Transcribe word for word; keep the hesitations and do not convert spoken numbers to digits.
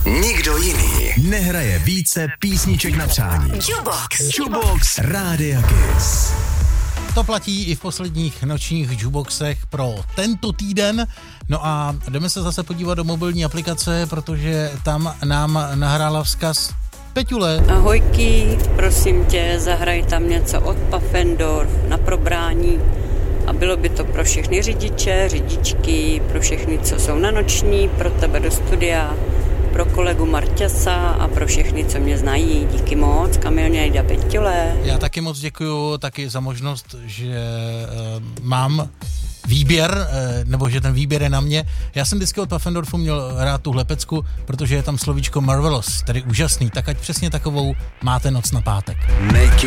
Nikdo jiný nehraje více písniček na přání. Jukebox. Jukebox Rádia Kiss. To platí i v posledních nočních jukeboxech pro tento týden. No a jdeme se zase podívat do mobilní aplikace, protože tam nám nahrála vzkaz Peťule. Ahojky, prosím tě, zahraj tam něco od Pfaffendorf na probrání. A bylo by to pro všechny řidiče, řidičky, pro všechny, co jsou na noční, pro tebe do studia, pro kolegu Marťasa a pro všechny, co mě znají. Díky moc, Kamilně Jda Peťule. Já taky moc děkuju taky za možnost, že uh, mám výběr, uh, nebo že ten výběr je na mě. Já jsem vždycky od Pfaffendorfu měl rád tu hlepecku, protože je tam slovíčko marvelous, tedy úžasný, tak ať přesně takovou máte noc na pátek. Make